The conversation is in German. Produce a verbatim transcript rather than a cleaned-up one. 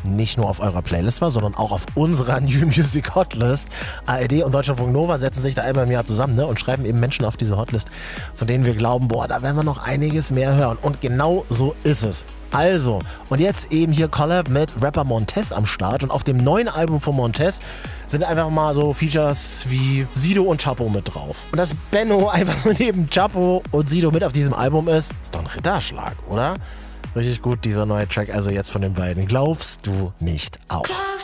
nicht nur auf eurer Playlist war, sondern auch auf unserer New Music Hotlist. A R D und Deutschlandfunk Nova setzen sich da einmal im Jahr zusammen, ne, und schreiben eben Menschen auf diese Hotlist, von denen wir glauben, boah, da werden wir noch einiges mehr hören. Und genau so ist es. Also, und jetzt eben hier Collab mit Rapper Montez am Start. Und auf dem neuen Album von Montez sind einfach mal so Features wie Sido und Chapo mit drauf. Und dass Benno einfach so neben Chapo und Sido mit auf diesem Album ist, ist doch ein Ritterschlag, oder? Richtig gut, dieser neue Track also jetzt von den beiden. Glaubst du nicht auch?